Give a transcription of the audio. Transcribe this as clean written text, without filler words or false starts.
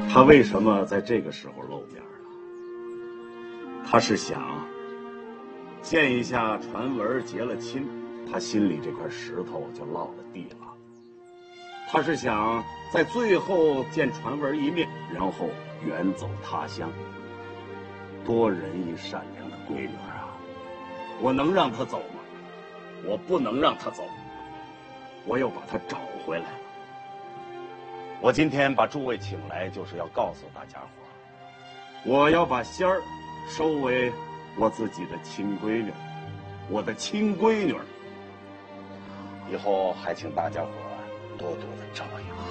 他为什么在这个时候露面了？他是想见一下传闻结了亲，他心里这块石头就落了地了。他是想在最后见传闻一面，然后远走他乡。多仁义善良的闺女啊，我能让她走吗？我不能让她走，我要把她找回来了。我今天把诸位请来，就是要告诉大家伙，我要把仙儿收为我自己的亲闺女，我的亲闺女。以后还请大家伙多多的照应。